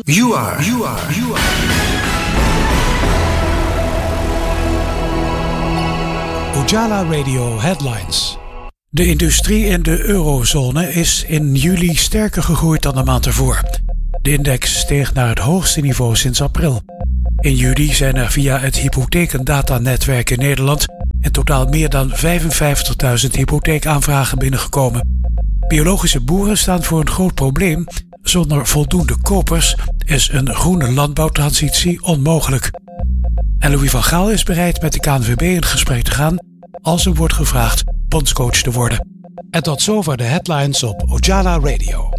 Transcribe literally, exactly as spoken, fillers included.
You are, you are, you are. Ujala Radio Headlines. De industrie in de eurozone is in juli sterker gegroeid dan de maand ervoor. De index steeg naar het hoogste niveau sinds april. In juli zijn er via het hypotheekendatanetwerk in Nederland in totaal meer dan vijfenvijftigduizend hypotheekaanvragen binnengekomen. Biologische boeren staan voor een groot probleem. Zonder voldoende kopers is een groene landbouwtransitie onmogelijk. En Louis van Gaal is bereid met de K N V B in gesprek te gaan als hem wordt gevraagd bondscoach te worden. En tot zover de headlines op Ujala Radio.